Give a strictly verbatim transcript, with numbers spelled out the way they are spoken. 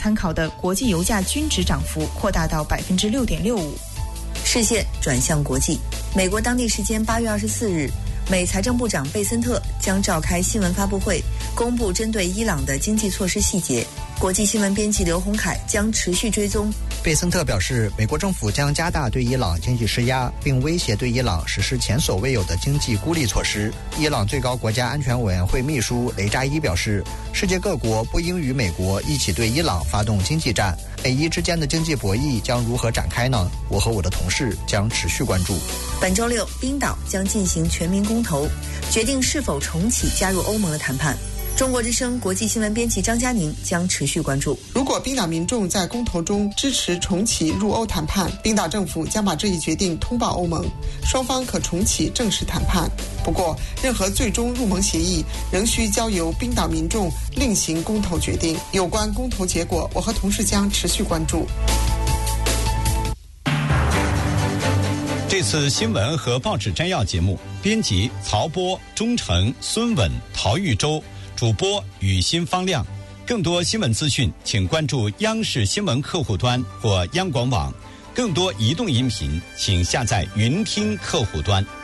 参考的国际油价均值涨幅扩大到百分之六点六五。 视线转向国际，美国当地时间八月二十四日，美财政部长贝森特将召开新闻发布会，公布针对伊朗的经济措施细节。国际新闻编辑刘洪凯将持续追踪。 贝森特表示，美国政府将加大对伊朗经济施压，并威胁对伊朗实施前所未有的经济孤立措施。伊朗最高国家安全委员会秘书雷扎伊表示，世界各国不应与美国一起对伊朗发动经济战。美伊之间的经济博弈将如何展开呢？我和我的同事将持续关注。 本周六，冰岛将进行全民公投，决定是否重启加入欧盟的谈判。中国之声国际新闻编辑张嘉宁将持续关注。 如果冰岛民众在公投中支持重启入欧谈判，冰岛政府将把这一决定通报欧盟，双方可重启正式谈判。不过，任何最终入盟协议仍需交由冰岛民众另行公投决定。有关公投结果，我和同事将持续关注。 这次新闻和报纸摘要节目，编辑曹波、钟诚、孙稳、陶玉洲，主播雨欣方亮。更多新闻资讯，请关注央视新闻客户端或央广网。更多移动音频，请下载云听客户端。